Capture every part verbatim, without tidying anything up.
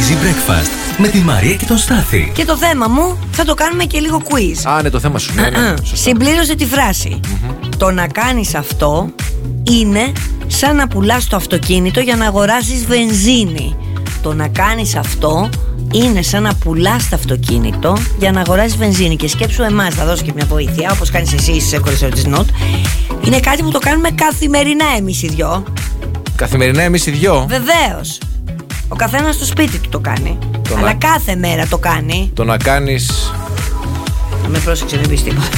Easy Breakfast με τη Μαρία και τον Στάθη. Και το θέμα μου θα το κάνουμε και λίγο quiz. Α, ναι, το θέμα σου. Ναι, ναι, συμπλήρωσε τη φράση. Mm-hmm. Το να κάνεις αυτό είναι σαν να πουλάς το αυτοκίνητο για να αγοράσεις βενζίνη. Το να κάνεις αυτό είναι σαν να πουλάς το αυτοκίνητο για να αγοράσεις βενζίνη. Και σκέψου εμάς, θα δώσω και μια βοήθεια, όπως κάνεις εσύ στις κορισόρες της Νοτ. Είναι κάτι που το κάνουμε καθημερινά εμείς οι δυο. Καθημερινά εμείς οι δυο. Βεβαίως. Ο καθένας στο σπίτι του το κάνει. Το αλλά να... κάθε μέρα το κάνει. Το να κάνεις. Να με πρόσεξε, μην πεις τίποτα.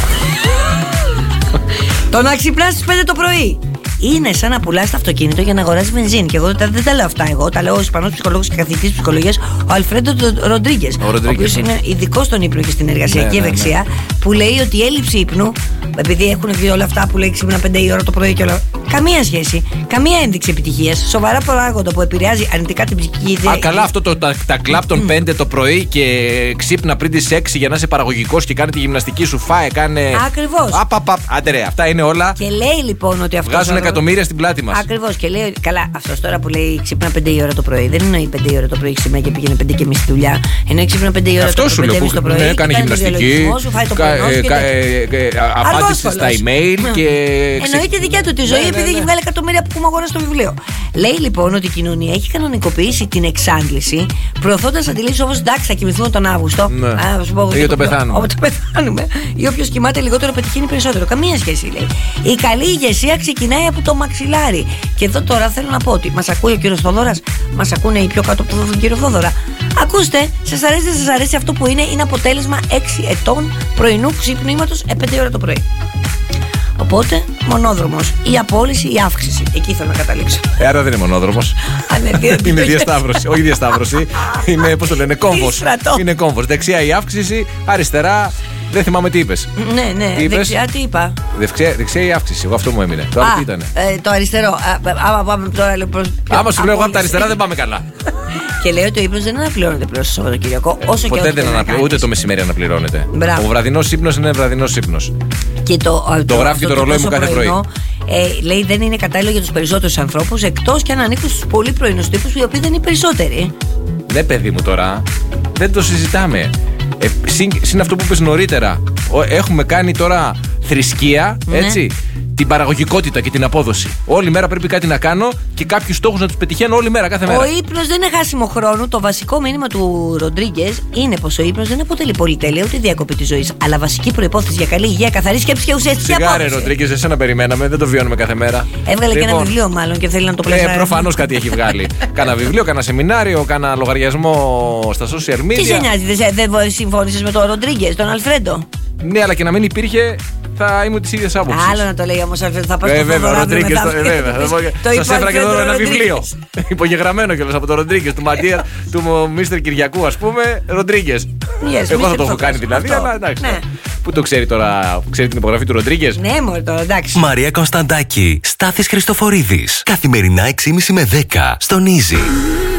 Το να ξυπνάς στις πέντε το πρωί είναι σαν να πουλάς το αυτοκίνητο για να αγοράσεις βενζίνη. Και εγώ δεν τα λέω αυτά εγώ, τα λέω ο Ισπανός ψυχολόγος και καθηγητής ψυχολογίας, ο Αλφρέντο Ροντρίγκες, ο, ο οποίος είναι ειδικός στον ύπνο και στην εργασιακή ναι, ευεξία, ναι, ναι. Που λέει ότι η έλλειψη ύπνου, επειδή έχουν βγει όλα αυτά που λέει ξύπνα πέντε η ώρα το πρωί και όλα. Καμία σχέση, καμία ένδειξη επιτυχίας. Σοβαρά παράγοντα που επηρεάζει αρνητικά την ψυχική ιδέα. Α, καλά, αυτό το, τα, τα κλαπ των mm. πέντε το πρωί και ξύπνα πριν τις έξι για να είσαι παραγωγικός και κάνει τη γυμναστική σου, φάε, κάνε. Ακριβώς. Απαπαπ, άντε ρε, αυτά είναι όλα. Και λέει λοιπόν ότι αυτό. Βγάζουν εκατομμύρια στην πλάτη μας. Ακριβώς. Και λέει, καλά, αυτό τώρα που λέει ξύπνα πέντε η ώρα το πρωί, δεν εννοεί πέντε η ώρα το πρωί ξύπνα και πήγαινε πέντε και μισή στη δουλειά. Εννοεί ξύπνα πέντε η ώρα το πρωί. Το πρωί ναι, κάνει γυμναστική. Απάντησε στα email και. Εννοεί τη δικιά του τη ζωή επειδή έχει βγάλει εκατομμύρια που έχουμε αγοράσει στο βιβλίο. Λέει λοιπόν ότι η κοινωνία έχει κανονικοποιήσει την εξάντληση, προωθώντας αντιλήψεις όπως εντάξει, θα κοιμηθούμε τον Αύγουστο. Ναι. Α, σου πω, ή το πεθάνουμε. Όπου το πεθάνουμε. Ή όποιος κοιμάται λιγότερο πετυχαίνει περισσότερο. Καμία σχέση λέει. Η καλή ηγεσία ξεκινάει από το μαξιλάρι. Και εδώ τώρα θέλω να πω ότι μας ακούει ο κύριος Θόδωρας, μας ακούνε οι πιο κάτω από τον κύριο Θόδωρα. Ακούστε, σας αρέσει, δεν σας αρέσει αυτό που είναι, είναι αποτέλεσμα έξι ετών πρωινού ξύπνηματος πέντε ώρα το πρωί. Οπότε, μονόδρομος, η απόλυση, η αύξηση. Εκεί θέλω να καταλήξω. Ε, άρα δεν είναι μονόδρομος. Είναι διασταύρωση. Όχι διασταύρωση. Είναι, πώς το λένε, κόμβος. Είναι κόμβος. Δεξιά η αύξηση, αριστερά. Δεν θυμάμαι τι είπες. Ναι, ναι. Τι δεξιά τι είπα. Δεξιά, δεξιά η αύξηση. Εγώ αυτό μου έμεινε. Το άλλο τι ήταν. Ε, το αριστερό. Άμα πάμε τώρα λοιπόν. Άμα σου λέω εγώ από τα αριστερά δεν πάμε καλά. Και λέει ότι ο ύπνος δεν αναπληρώνεται πλέον στο Σαββατοκύριακο. Όσο ποτέ και δεν αναπληρώνεται. Ούτε το μεσημέρι αναπληρώνεται. Μπράβο. Ο βραδινός ύπνος είναι βραδινός ύπνος. Και το, το, το γράφει και το ρολόι μου κάθε πρωί. Ε, λέει δεν είναι κατάλληλο για τους περισσότερους ανθρώπους, εκτός και αν ανήκουν στους πολύ πρωινούς τύπους, οι οποίοι δεν είναι περισσότεροι. Ναι, παιδί μου τώρα. Δεν το συζητάμε. Ε, συν, συν αυτό που είπες νωρίτερα. Έχουμε κάνει τώρα θρησκεία, ναι. Έτσι. Την παραγωγικότητα και την απόδοση. Όλη μέρα πρέπει κάτι να κάνω και κάποιους στόχους να τους πετυχαίνω όλη μέρα, κάθε μέρα. Ο ύπνος δεν είναι χάσιμο χρόνο. Το βασικό μήνυμα του Ροντρίγκες είναι πως ο ύπνος δεν αποτελεί πολυτέλεια ούτε διακοπή της ζωής, αλλά βασική προϋπόθεση για καλή υγεία, καθαρή σκέψη και ουσιαστική απόδοση. Σιγάρε, Ροντρίγκες, εσένα περιμέναμε, δεν το βιώνουμε κάθε μέρα. Έβγαλε λοιπόν και ένα βιβλίο, μάλλον, και θέλει να το πλασάρει. Ε, προφανώς κάτι έχει βγάλει. Κάνα βιβλίο, κάνα σεμινάριο, κάνα λογαριασμό στα social media. Τι σε νοιάζει, δεν συμφώνησες με τον Ροντρίγκες, τον Αλφρέντο? Ναι, αλλά και να μην υπήρχε. Θα είμαι τη ίδια άποψη. Άλλο να το λέει όμως, θα πάω στο Βέβαια, ο Ροντρίγκες. Σας έφερα και εδώ ένα βιβλίο. Υπογεγραμμένο κιόλας από τον Ροντρίγκες, του Μαντία, του Μίστερ Κυριακού, ας πούμε. Ροντρίγκες. Εγώ θα το έχω κάνει δηλαδή, αλλά εντάξει. Πού το ξέρει τώρα, ξέρει την υπογραφή του Ροντρίγκες? Ναι, μωρέ τώρα, εντάξει. Μαρία Κωνσταντάκη, Στάθης Χριστοφορίδης. Καθημερινά έξι και μισή με δέκα στον Easy.